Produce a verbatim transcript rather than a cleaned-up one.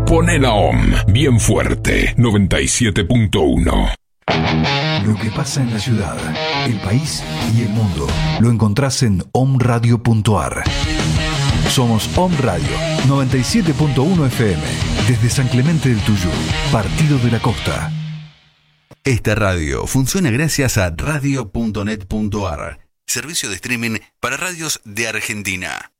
Pone la O M bien fuerte, noventa y siete punto uno. Lo que pasa en la ciudad, el país y el mundo lo encontrás en omradio punto ar. Somos Om Radio noventa y siete punto uno F M, desde San Clemente del Tuyú, Partido de la Costa. Esta radio funciona gracias a radio punto net punto ar, servicio de streaming para radios de Argentina.